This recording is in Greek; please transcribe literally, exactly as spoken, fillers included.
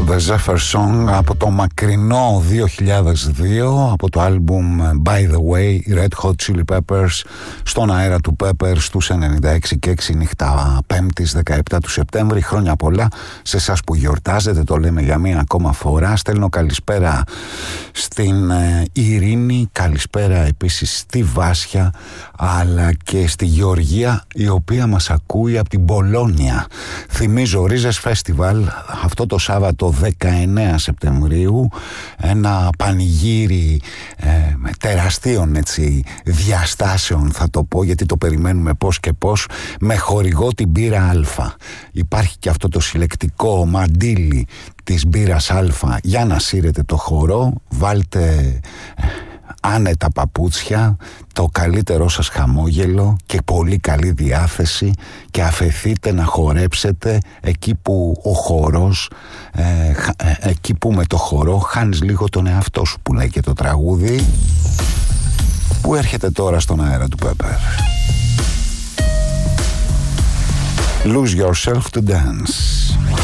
The Zephyr Song από το μακρινό δύο χιλιάδες δύο, από το άλμπουμ By The Way, Red Hot Chili Peppers, στον αέρα του Peppers στους ενενήντα έξι και έξι, νύχτα Πέμπτης δεκαεπτά του Σεπτέμβρη. Χρόνια πολλά σε εσάς που γιορτάζετε, το λέμε για μία ακόμα φορά. Στέλνω καλησπέρα στην ε, Ειρήνη, καλησπέρα επίσης στη Βάσια, αλλά και στη Γεωργία, η οποία μας ακούει από την Πολόνια. Θυμίζω, Ρίζες Festival αυτό το Σάββατο δεκαεννέα Σεπτεμβρίου, ένα πανηγύρι ε, τεραστίων έτσι, διαστάσεων, θα το πω, γιατί το περιμένουμε πώς και πώς, με χορηγό την μπύρα Α. Υπάρχει και αυτό το συλλεκτικό μαντίλι της μπύρας Α για να σύρετε το χορό. Βάλτε άνετα παπούτσια, το καλύτερό σας χαμόγελο και πολύ καλή διάθεση και αφεθείτε να χορέψετε εκεί που ο χορός, ε, ε, εκεί που με το χορό χάνεις λίγο τον εαυτό σου, που λέει και το τραγούδι που έρχεται τώρα στον αέρα του Pepper. Lose yourself to dance.